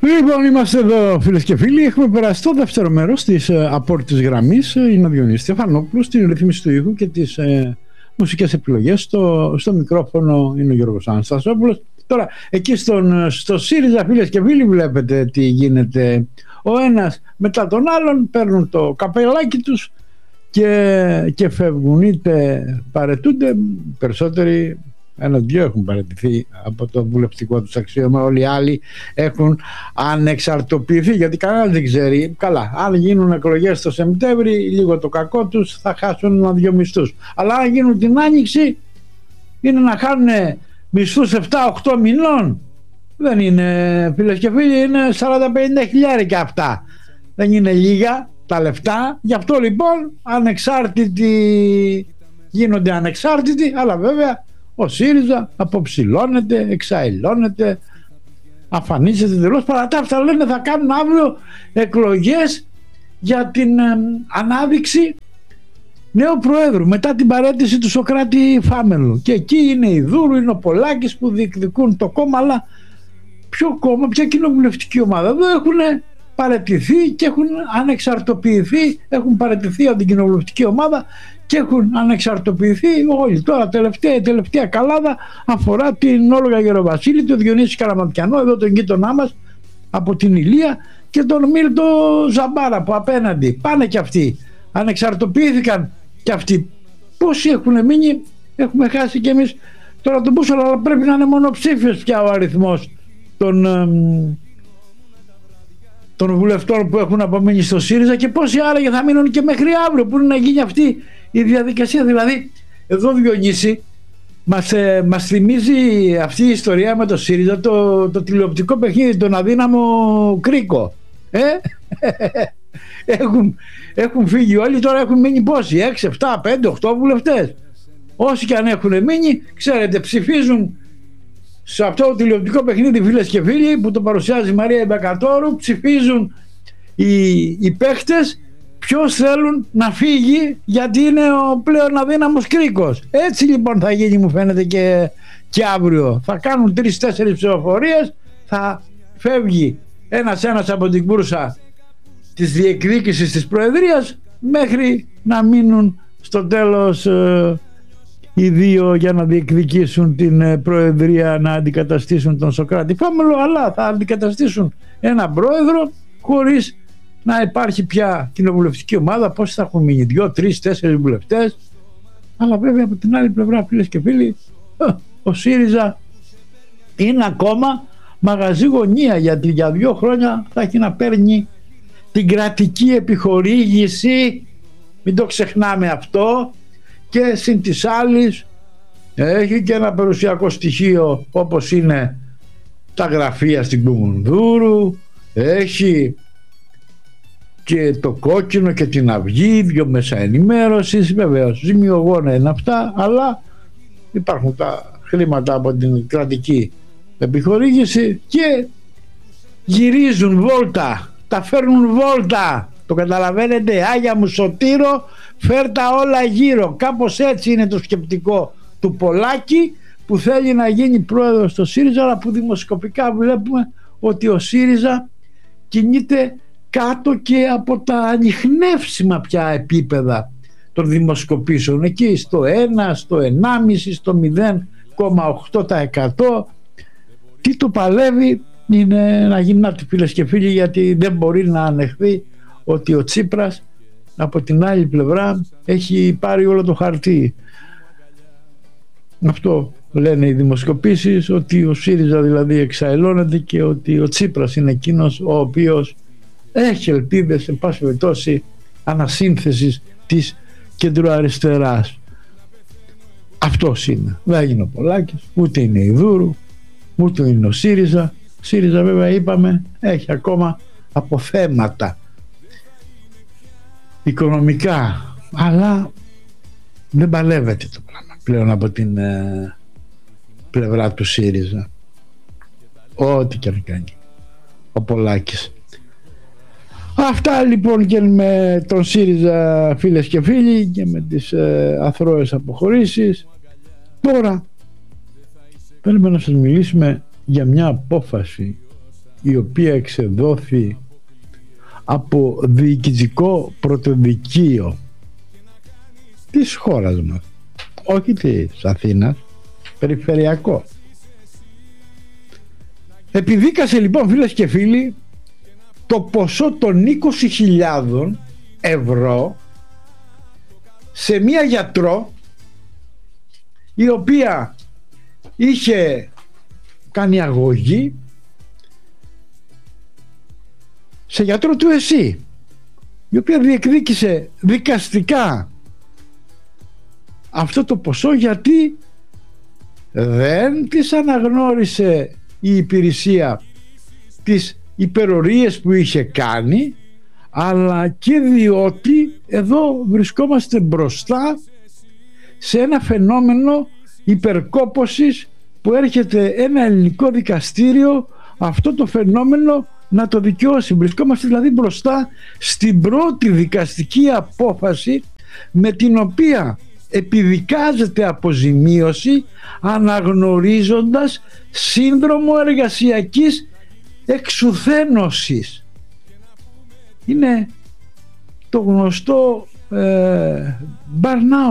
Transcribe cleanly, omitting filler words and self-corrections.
Λοιπόν, είμαστε εδώ φίλες και φίλοι. Έχουμε περάσει το δεύτερο μέρος της απόρριτης γραμμής. Είναι ο Διονύσης Στεφανόπουλος, στην ρύθμιση του ήχου και τις μουσικές επιλογές. Στο μικρόφωνο είναι ο Γιώργος Αναστασόπουλος. Τώρα, εκεί στο ΣΥΡΙΖΑ, φίλες και φίλοι, βλέπετε τι γίνεται. Ο ένας μετά τον άλλον παίρνουν το καπελάκι τους και φεύγουν, είτε παρετούνται. Περισσότεροι, ένα-δυο έχουν παραιτηθεί από το βουλευτικό τους αξίωμα. Όλοι οι άλλοι έχουν ανεξαρτοποιηθεί, γιατί κανένας δεν ξέρει. Καλά, αν γίνουν εκλογές το Σεπτέμβρη, λίγο το κακό τους, θα χάσουν ένα-δυο μισθούς. Αλλά αν γίνουν την Άνοιξη, είναι να χάνουν μισθούς 7-8 μηνών. Δεν είναι, φίλες και φίλοι, είναι 40-50 χιλιάρικα αυτά. Δεν είναι λίγα τα λεφτά. Γι' αυτό λοιπόν ανεξάρτητοι γίνονται ανεξάρτητοι, αλλά βέβαια ο ΣΥΡΙΖΑ αποψηλώνεται, εξαηλώνεται, αφανίζεται τελώς. Παρά τα αυτά λένε θα κάνουν αύριο εκλογές για την ανάδειξη νέου Προέδρου μετά την παραίτηση του Σωκράτη Φάμελου. Και εκεί είναι η Δούρου, είναι ο Πολάκης που διεκδικούν το κόμμα, αλλά ποιο κόμμα, ποια κοινοβουλευτική ομάδα? Εδώ έχουν παραιτηθεί και έχουν ανεξαρτοποιηθεί, έχουν παραιτηθεί από την κοινοβουλευτική ομάδα και έχουν ανεξαρτοποιηθεί όλοι. Τώρα η τελευταία καλάδα αφορά την Όλγα Γεροβασίλη, τον Διονύση Καραματιανό, εδώ τον γείτονά μας από την Ηλία, και τον Μίλτο Ζαμπάρα που απέναντι. Πάνε κι αυτοί, ανεξαρτοποιήθηκαν κι αυτοί. Πόσοι έχουν μείνει? Έχουμε χάσει κι εμείς τώρα τον μπούσολο, αλλά πρέπει να είναι μονοψήφιος πια ο αριθμός των βουλευτών που έχουν απομείνει στο ΣΥΡΙΖΑ, και πόσοι άραγε θα μείνουν και μέχρι αύριο που είναι να γίνει αυτή η διαδικασία. Δηλαδή εδώ, Διονύση, μας θυμίζει αυτή η ιστορία με το ΣΥΡΙΖΑ το τηλεοπτικό παιχνίδι, τον αδύναμο Κρίκο. Έχουν φύγει όλοι, τώρα έχουν μείνει πόσοι? 6, 7, 5, 8 βουλευτές. Όσοι και αν έχουν μείνει, ξέρετε, ψηφίζουν σε αυτό το τηλεοπτικό παιχνίδι, φίλες και φίλοι, που το παρουσιάζει η Μαρία Μπεκατόρου. Ψηφίζουν οι παίχτες ποιος θέλουν να φύγει, γιατί είναι ο πλέον αδύναμος Κρίκος. Έτσι λοιπόν θα γίνει, μου φαίνεται, και αύριο. Θα κάνουν 3-4 ψηφοφορίες, θα φεύγει ένας από την κούρσα της διεκδίκησης της Προεδρίας, μέχρι να μείνουν στο τέλος οι δύο για να διεκδικήσουν την Προεδρία, να αντικαταστήσουν τον Σωκράτη Φάμελο, αλλά θα αντικαταστήσουν έναν πρόεδρο χωρίς να υπάρχει πια κοινοβουλευτική ομάδα. Πόσοι θα έχουν μείνει? 2, 3, 4 βουλευτές. Αλλά βέβαια από την άλλη πλευρά, φίλες και φίλοι, ο ΣΥΡΙΖΑ είναι ακόμα μαγαζί γωνία, γιατί για 2 χρόνια θα έχει να παίρνει την κρατική επιχορήγηση, μην το ξεχνάμε αυτό, και συν της άλλης έχει και ένα περιουσιακό στοιχείο, όπως είναι τα γραφεία στην Κουμουνδούρου, έχει και το Κόκκινο και την Αυγή, 2 μέσα ενημέρωσης. Βεβαίως ζημιογόνα είναι αυτά, αλλά υπάρχουν τα χρήματα από την κρατική επιχορήγηση και γυρίζουν βόλτα, τα φέρνουν βόλτα. Το καταλαβαίνετε? Άγια μου Σωτήρο, φέρτα όλα γύρω. Κάπως έτσι είναι το σκεπτικό του Πολάκη, που θέλει να γίνει πρόεδρος στο ΣΥΡΙΖΑ, αλλά που δημοσκοπικά βλέπουμε ότι ο ΣΥΡΙΖΑ κινείται κάτω και από τα ανιχνεύσιμα πια επίπεδα των δημοσκοπήσεων, εκεί στο 1, στο 1,5, στο 0,8%. Τι το παλεύει είναι να γυμνάται, φίλες και φίλοι, γιατί δεν μπορεί να ανεχθεί ότι ο Τσίπρας από την άλλη πλευρά έχει πάρει όλο το χαρτί. Αυτό λένε οι δημοσκοπήσεις, ότι ο ΣΥΡΙΖΑ δηλαδή εξαελώνεται και ότι ο Τσίπρας είναι εκείνος ο οποίος έχει ελπίδες, εν πάση περιπτώσει, ανασύνθεσης της κεντροαριστεράς. Αυτός είναι. Δεν είναι ο Πολάκης, ούτε είναι η Δούρου, ούτε είναι ο ΣΥΡΙΖΑ. Ο ΣΥΡΙΖΑ, βέβαια, είπαμε, έχει ακόμα αποθέματα οικονομικά, αλλά δεν παλεύεται το πράγμα πλέον από την πλευρά του ΣΥΡΙΖΑ, ό,τι και να κάνει ο Πολάκης. Αυτά λοιπόν και με τον ΣΥΡΙΖΑ, φίλες και φίλοι, και με τις αθρώες αποχωρήσεις. Τώρα θέλουμε να σας μιλήσουμε για μια απόφαση η οποία εξεδόθη από διοικητικό πρωτοδικείο της χώρας μας, όχι της Αθήνας, περιφερειακό. Επιδίκασε λοιπόν, φίλες και φίλοι, το ποσό των 20.000 ευρώ σε μία γιατρό η οποία είχε κάνει αγωγή σε γιατρό του ΕΣΥ, η οποία διεκδίκησε δικαστικά αυτό το ποσό γιατί δεν της αναγνώρισε η υπηρεσία τις υπερορίες που είχε κάνει, αλλά και διότι εδώ βρισκόμαστε μπροστά σε ένα φαινόμενο υπερκόπωσης που έρχεται ένα ελληνικό δικαστήριο αυτό το φαινόμενο να το δικαιώσει. Βρισκόμαστε δηλαδή μπροστά στην πρώτη δικαστική απόφαση με την οποία επιδικάζεται αποζημίωση αναγνωρίζοντας σύνδρομο εργασιακής εξουθένωσης. Είναι το γνωστό burnout.